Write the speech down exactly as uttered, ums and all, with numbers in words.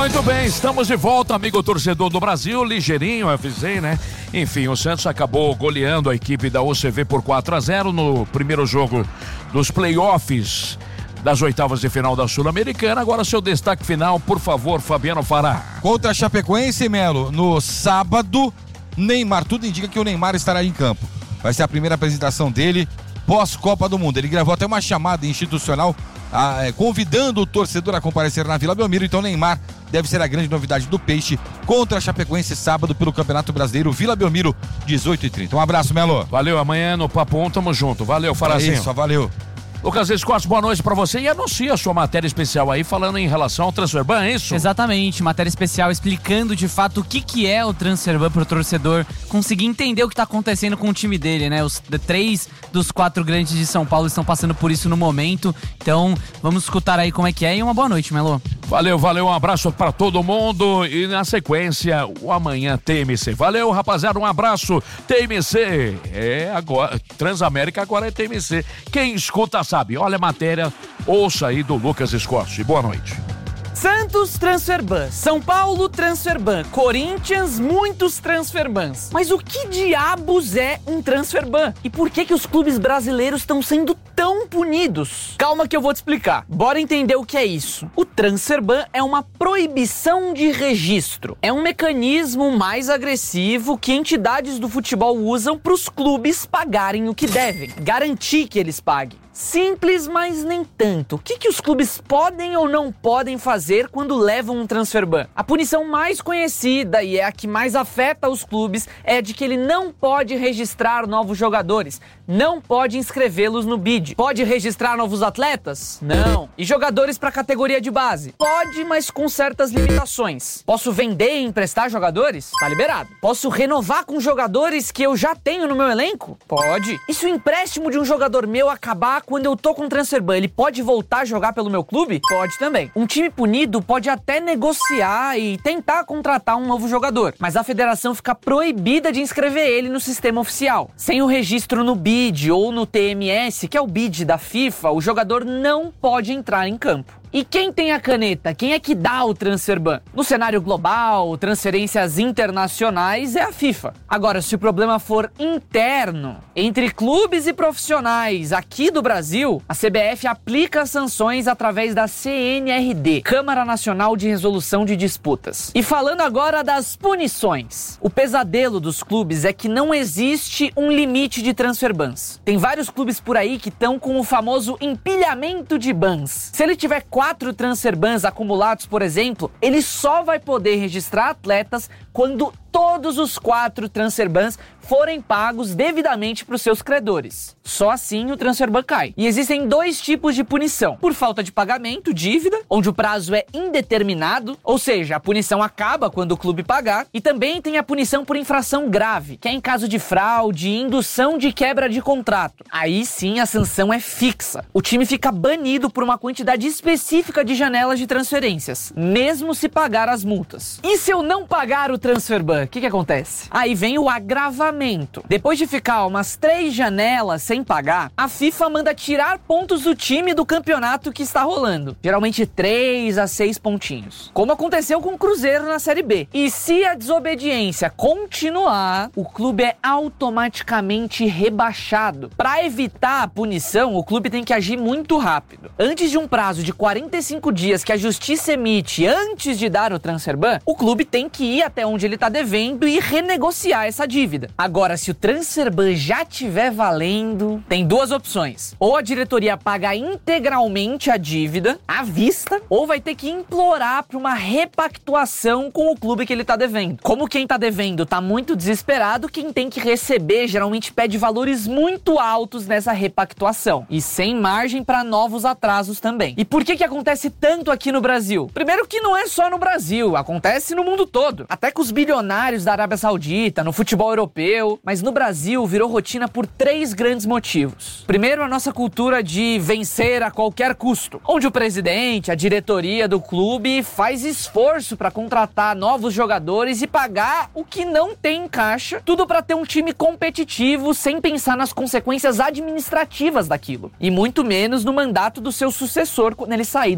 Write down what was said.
Muito bem, estamos de volta, amigo torcedor do Brasil, ligeirinho, F Z, né? Enfim, o Santos acabou goleando a equipe da O C V por quatro a zero no primeiro jogo dos playoffs das oitavas de final da Sul-Americana. Agora seu destaque final, por favor, Fabiano Fará. Contra a Chapecoense, Melo, no sábado, Neymar, tudo indica que o Neymar estará em campo. Vai ser a primeira apresentação dele pós-Copa do Mundo. Ele gravou até uma chamada institucional ah, é, convidando o torcedor a comparecer na Vila Belmiro. Então Neymar deve ser a grande novidade do Peixe contra a Chapecoense sábado pelo Campeonato Brasileiro Vila Belmiro, dezoito e trinta. Um abraço, Melo. Valeu, amanhã no Papo um tamo junto. Valeu, Farazinho. É isso, valeu. Lucas Escorte, boa noite pra você e anuncia a sua matéria especial aí falando em relação ao Transferban, é isso? Exatamente, matéria especial explicando de fato o que, que é o Transferban pro torcedor conseguir entender o que tá acontecendo com o time dele, né? Os três dos quatro grandes de São Paulo estão passando por isso no momento, então vamos escutar aí como é que é e uma boa noite, Melo. Valeu, valeu, um abraço pra todo mundo e na sequência o Amanhã T M C. Valeu, rapaziada, um abraço, T M C. É, agora, Transamérica agora é T M C. Quem escuta sabe, olha a matéria, ouça aí do Lucas Escorte. Boa noite. Santos, Transferban. São Paulo, Transferban. Corinthians, muitos Transferbans. Mas o que diabos é um Transferban? E por que que os clubes brasileiros estão sendo tão punidos? Calma que eu vou te explicar. Bora entender o que é isso. O Transferban é uma proibição de registro. É um mecanismo mais agressivo que entidades do futebol usam para os clubes pagarem o que devem. Garantir que eles paguem. Simples, mas nem tanto. O que, que os clubes podem ou não podem fazer quando levam um Transferban? A punição mais conhecida e é a que mais afeta os clubes é de que ele não pode registrar novos jogadores, não pode inscrevê-los no B I D. Pode registrar novos atletas? Não. E jogadores para categoria de base? Pode, mas com certas limitações. Posso vender e emprestar jogadores? Tá liberado. Posso renovar com jogadores que eu já tenho no meu elenco? Pode. E se o empréstimo de um jogador meu acabar quando eu tô com Transferban, ele pode voltar a jogar pelo meu clube? Pode também. Um time punido pode até negociar e tentar contratar um novo jogador, mas a federação fica proibida de inscrever ele no sistema oficial. Sem o registro no B I D ou no T M S, que é o B I D da FIFA, o jogador não pode entrar em campo. E quem tem a caneta? Quem é que dá o Transferban? No cenário global, transferências internacionais, é a FIFA. Agora, se o problema for interno, entre clubes e profissionais aqui do Brasil, a C B F aplica sanções através da C N R D, Câmara Nacional de Resolução de Disputas. E falando agora das punições. O pesadelo dos clubes é que não existe um limite de Transferbans. Tem vários clubes por aí que estão com o famoso empilhamento de bans. Se ele tiver quatro Transferbans acumulados, por exemplo, ele só vai poder registrar atletas quando todos os quatro Transferbans forem pagos devidamente para os seus credores. Só assim o Transferban cai. E existem dois tipos de punição. Por falta de pagamento, dívida, onde o prazo é indeterminado, ou seja, a punição acaba quando o clube pagar. E também tem a punição por infração grave, que é em caso de fraude e indução de quebra de contrato. Aí sim a sanção é fixa. O time fica banido por uma quantidade específica de janelas de transferências, mesmo se pagar as multas. E se eu não pagar o Transferban, o que que acontece? Aí vem o agravamento. Depois de ficar umas três janelas sem pagar, a FIFA manda tirar pontos do time do campeonato que está rolando. Geralmente três a seis pontinhos. Como aconteceu com o Cruzeiro na Série B. E se a desobediência continuar, o clube é automaticamente rebaixado. Para evitar a punição, o clube tem que agir muito rápido. Antes de um prazo de quarenta e cinco dias que a justiça emite antes de dar o Transferban, o clube tem que ir até onde ele está devendo e renegociar essa dívida. Agora, se o Transferban já estiver valendo, tem duas opções. Ou a diretoria paga integralmente a dívida, à vista, ou vai ter que implorar para uma repactuação com o clube que ele está devendo. Como quem está devendo está muito desesperado, quem tem que receber geralmente pede valores muito altos nessa repactuação. E sem margem para novos atrasos também. E por que que acontece tanto aqui no Brasil? Primeiro que não é só no Brasil, acontece no mundo todo. Até com os bilionários da Arábia Saudita, no futebol europeu. Mas no Brasil virou rotina por três grandes motivos. Primeiro, a nossa cultura de vencer a qualquer custo, onde o presidente, a diretoria do clube faz esforço para contratar novos jogadores e pagar o que não tem em caixa, tudo para ter um time competitivo sem pensar nas consequências administrativas daquilo. E muito menos no mandato do seu sucessor quando ele sair